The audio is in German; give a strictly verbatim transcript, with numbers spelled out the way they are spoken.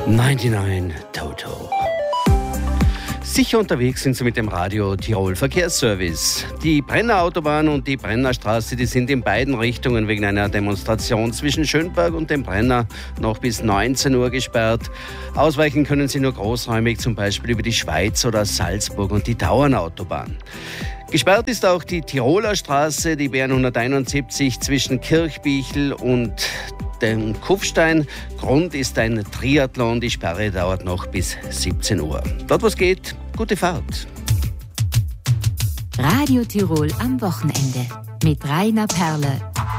neunundneunzig Toto. Sicher unterwegs sind Sie mit dem Radio Tirol Verkehrsservice. Die Brenner Autobahn und die Brenner Straße, die sind in beiden Richtungen wegen einer Demonstration zwischen Schönberg und dem Brenner noch bis neunzehn Uhr gesperrt. Ausweichen können Sie nur großräumig, zum Beispiel über die Schweiz oder Salzburg und die Tauernautobahn. Gesperrt ist auch die Tiroler Straße, die B hunderteinundsiebzig zwischen Kirchbichl und dem Kufstein. Grund ist ein Triathlon. Die Sperre dauert noch bis siebzehn Uhr. Dort, wo es geht, gute Fahrt. Radio Tirol am Wochenende mit Rainer Perle.